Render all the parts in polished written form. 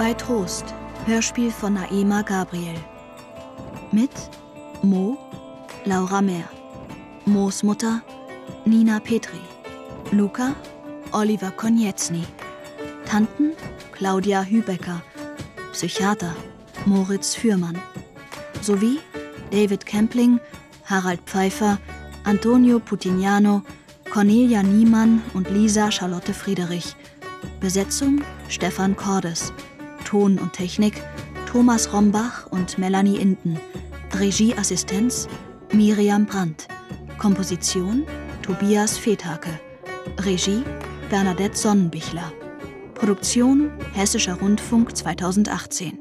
Bei Trost, Hörspiel von Naema Gabriel. Mit Mo, Laura Mehr. Mo's Mutter, Nina Petri. Luca, Oliver Konietzny. Tanten, Claudia Hübecker. Psychiater, Moritz Fürmann. Sowie David Kempling, Harald Pfeiffer, Antonio Putignano, Cornelia Niemann und Lisa Charlotte Friedrich. Besetzung Stefan Cordes. Ton und Technik Thomas Rombach und Melanie Inden. Regieassistenz Miriam Brandt. Komposition Tobias Fethake. Regie Bernadette Sonnenbichler. Produktion Hessischer Rundfunk 2018.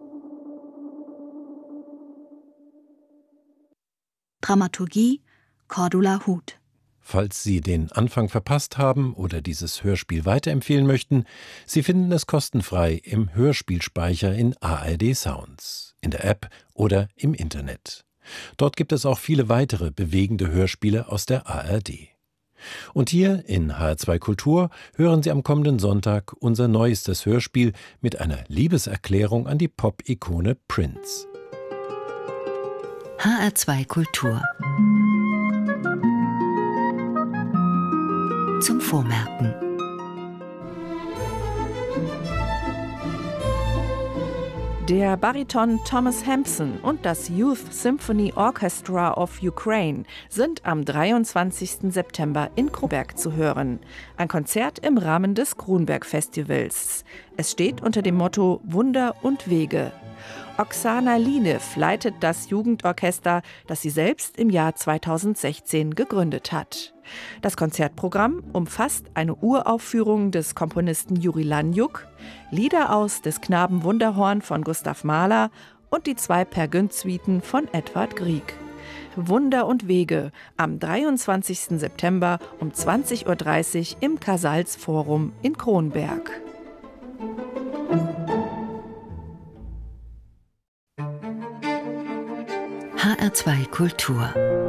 Dramaturgie Cordula Huth. Falls Sie den Anfang verpasst haben oder dieses Hörspiel weiterempfehlen möchten, Sie finden es kostenfrei im Hörspielspeicher in ARD Sounds, in der App oder im Internet. Dort gibt es auch viele weitere bewegende Hörspiele aus der ARD. Und hier in HR2 Kultur hören Sie am kommenden Sonntag unser neuestes Hörspiel mit einer Liebeserklärung an die Pop-Ikone Prince. HR2 Kultur. Zum Vormerken. Der Bariton Thomas Hampson und das Youth Symphony Orchestra of Ukraine sind am 23. September in Kronberg zu hören. Ein Konzert im Rahmen des Kronberg-Festivals. Es steht unter dem Motto Wunder und Wege. Oksana Linev leitet das Jugendorchester, das sie selbst im Jahr 2016 gegründet hat. Das Konzertprogramm umfasst eine Uraufführung des Komponisten Juri Laniuk, Lieder aus des Knaben Wunderhorn von Gustav Mahler und die 2 Peer Gynt-Suiten von Edvard Grieg. Wunder und Wege am 23. September um 20:30 Uhr im Casals Forum in Kronberg. HR2 Kultur.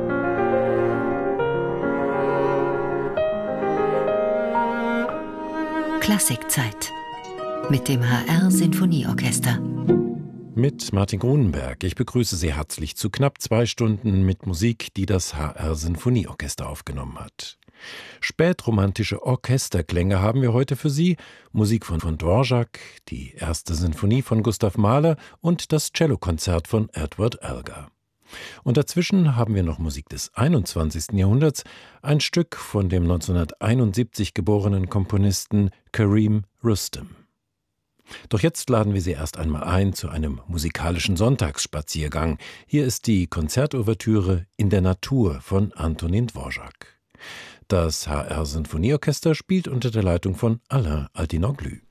Klassikzeit mit dem HR Sinfonieorchester. Mit Martin Grunenberg. Ich begrüße Sie herzlich zu knapp 2 Stunden mit Musik, die das HR Sinfonieorchester aufgenommen hat. Spätromantische Orchesterklänge haben wir heute für Sie. Musik von Dvorak, die 1. Sinfonie von Gustav Mahler und das Cellokonzert von Edward Elgar. Und dazwischen haben wir noch Musik des 21. Jahrhunderts, ein Stück von dem 1971 geborenen Komponisten Kareem Rustem. Doch jetzt laden wir Sie erst einmal ein zu einem musikalischen Sonntagsspaziergang. Hier ist die Konzertouvertüre In der Natur von Antonin Dvorak. Das HR Sinfonieorchester spielt unter der Leitung von Alain Altinoglu.